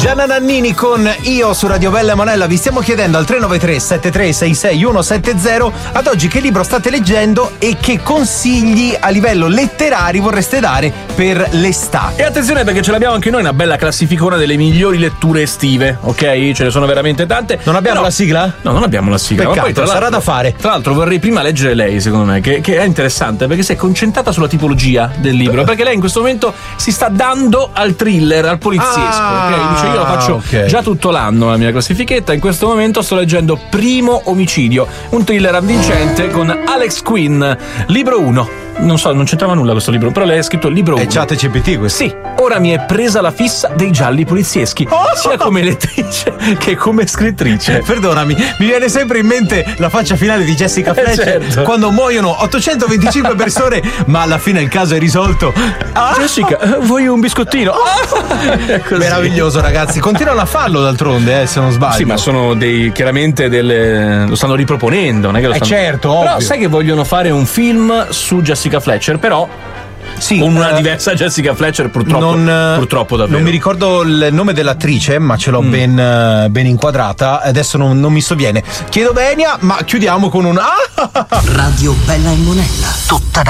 Gianna Nannini con Io su Radio Bella e Monella. Vi stiamo chiedendo al 393 7366 170 ad oggi che libro state leggendo e che consigli a livello letterario vorreste dare per l'estate. E attenzione, perché ce l'abbiamo anche noi una bella classificona delle migliori letture estive, ok? Ce ne sono veramente tante. Non abbiamo la sigla? No, non abbiamo la sigla. Peccato, ma poi sarà da fare. Tra l'altro vorrei prima leggere lei, secondo me, che è interessante perché si è concentrata sulla tipologia del libro, perché lei in questo momento si sta dando al thriller, al poliziesco, ok? Dice, io lo faccio già tutto l'anno la mia classifichetta. In questo momento sto leggendo Primo omicidio, un thriller avvincente con Alex Quinn, libro 1. Non so, non c'entrava nulla questo libro, però lei ha scritto il libro 1. È ChatGPT questo? Sì, ora mi è presa la fissa dei gialli polizieschi, sia come lettrice che come scrittrice. Perdonami, mi viene sempre in mente la faccia finale di Jessica Fletcher, certo. quando muoiono 825 persone, ma alla fine il caso è risolto. Jessica, vuoi un biscottino? Meraviglioso, ragazzi, continuano a farlo d'altronde, se non sbaglio. Sì, ma sono chiaramente lo stanno riproponendo, non è che lo stanno... certo, però ovvio. sai che vogliono fare un film su Jessica Fletcher, però sì, con una diversa Jessica Fletcher, purtroppo davvero. Non mi ricordo il nome dell'attrice, ma ce l'ho ben inquadrata. Adesso non mi sovviene. Chiedo venia, ma chiudiamo con un Radio Bella e Monella. Tutta